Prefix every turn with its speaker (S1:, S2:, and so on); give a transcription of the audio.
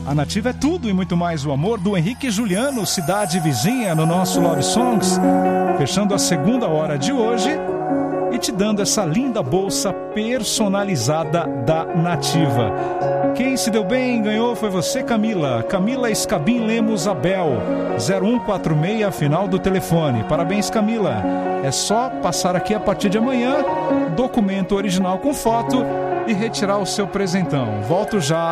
S1: A Nativa é tudo e muito mais o amor do Henrique e Juliano, cidade vizinha, no nosso Love Songs. Fechando a segunda hora de hoje e te dando essa linda bolsa personalizada da Nativa. Quem se deu bem, ganhou, foi você, Camila. Camila Escabim Lemos Abel, 0146, final do telefone. Parabéns, Camila. É só passar aqui a partir de amanhã, documento original com foto e retirar o seu presentão. Volto já